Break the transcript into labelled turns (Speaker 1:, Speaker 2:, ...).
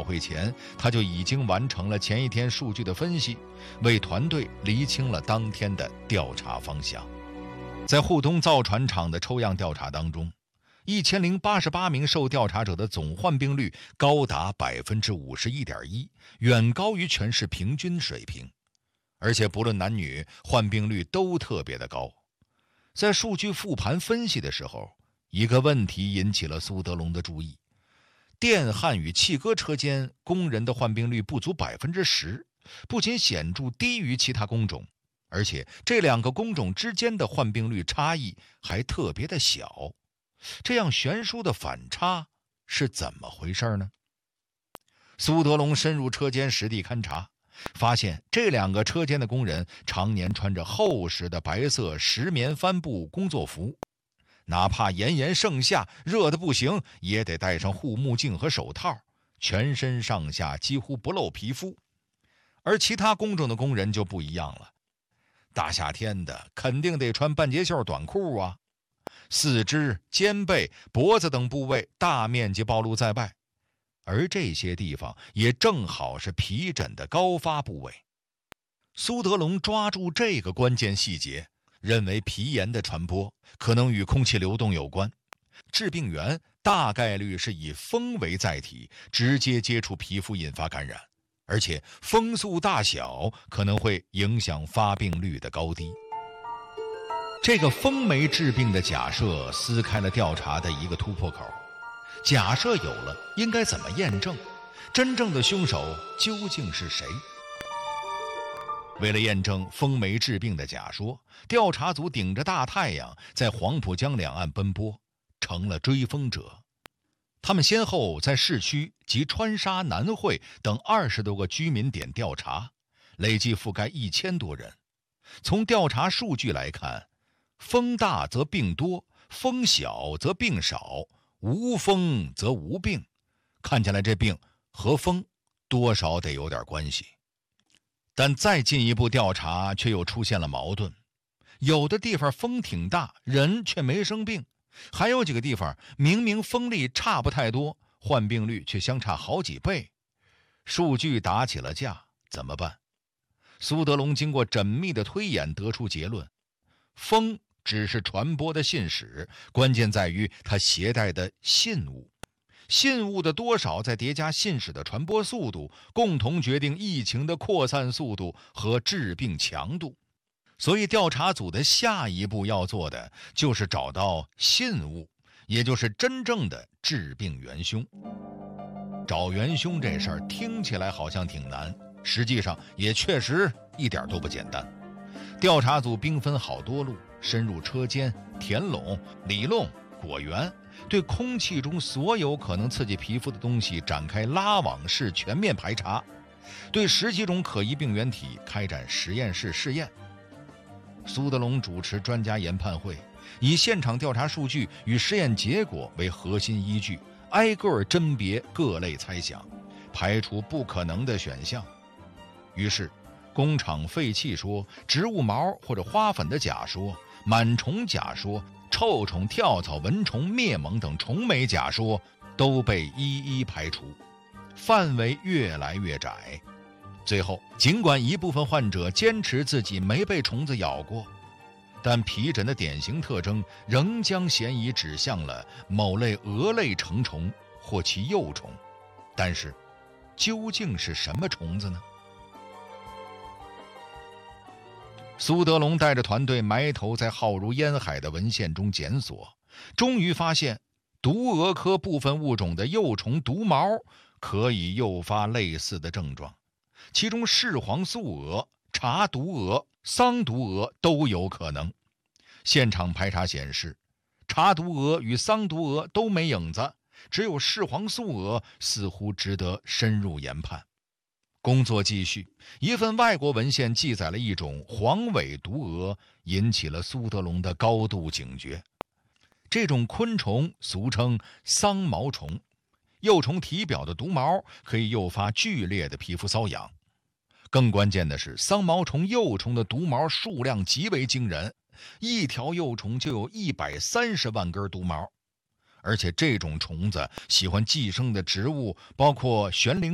Speaker 1: 会前，他就已经完成了前一天数据的分析，为团队厘清了当天的调查方向。在沪东造船厂的抽样调查当中，1088名受调查者的总患病率高达 51.1%， 远高于全市平均水平。而且不论男女，患病率都特别的高。在数据复盘分析的时候，一个问题引起了苏德龙的注意：电焊与气割车间工人的患病率不足 10%， 不仅显著低于其他工种，而且这两个工种之间的患病率差异还特别的小。这样悬殊的反差是怎么回事呢？苏德龙深入车间实地勘察，发现这两个车间的工人常年穿着厚实的白色石棉帆布工作服，哪怕炎炎盛夏热得不行，也得戴上护目镜和手套，全身上下几乎不露皮肤。而其他工种的工人就不一样了，大夏天的肯定得穿半截袖短裤啊，四肢、肩背、脖子等部位大面积暴露在外，而这些地方也正好是皮疹的高发部位。苏德龙抓住这个关键细节，认为皮炎的传播可能与空气流动有关，致病源大概率是以风为载体，直接接触皮肤引发感染，而且风速大小可能会影响发病率的高低。这个风媒致病的假设撕开了调查的一个突破口。假设有了，应该怎么验证？真正的凶手究竟是谁？为了验证风媒致病的假说，调查组顶着大太阳在黄浦江两岸奔波，成了追风者。他们先后在市区及川沙、南汇等20多个居民点调查，累计覆盖1000多人。从调查数据来看，风大则病多，风小则病少，无风则无病。看起来这病和风多少得有点关系。但再进一步调查却又出现了矛盾，有的地方风挺大，人却没生病，还有几个地方明明风力差不太多，患病率却相差好几倍。数据打起了架，怎么办？苏德龙经过缜密的推演得出结论，风只是传播的信使，关键在于它携带的信物。信物的多少再叠加信使的传播速度，共同决定疫情的扩散速度和致病强度。所以调查组的下一步要做的就是找到信物，也就是真正的致病元凶。找元凶这事儿听起来好像挺难，实际上也确实一点都不简单。调查组兵分好多路，深入车间、田垄、里弄、果园，对空气中所有可能刺激皮肤的东西展开拉网式全面排查，对10几种可疑病原体开展实验室试验。苏德龙主持专家研判会，以现场调查数据与实验结果为核心依据，挨个甄别各类猜想，排除不可能的选项。于是工厂废气说、植物毛或者花粉的假说、螨虫假说、臭虫、跳蚤、蚊虫、灭蚊等虫媒假说都被一一排除，范围越来越窄。最后，尽管一部分患者坚持自己没被虫子咬过，但皮疹的典型特征仍将嫌疑指向了某类蛾类成虫或其幼虫。但是，究竟是什么虫子呢？苏德龙带着团队埋头在浩如烟海的文献中检索，终于发现毒蛾科部分物种的幼虫毒毛可以诱发类似的症状，其中视黄素蛾、茶毒蛾、桑毒蛾都有可能。现场排查显示，茶毒蛾与桑毒蛾都没影子，只有视黄素蛾似乎值得深入研判。工作继续，一份外国文献记载了一种黄尾毒蛾，引起了苏德龙的高度警觉。这种昆虫俗称桑毛虫，幼虫体表的毒毛可以诱发剧烈的皮肤瘙痒。更关键的是，桑毛虫幼虫的毒毛数量极为惊人，一条幼虫就有130万根毒毛。而且这种虫子喜欢寄生的植物包括悬铃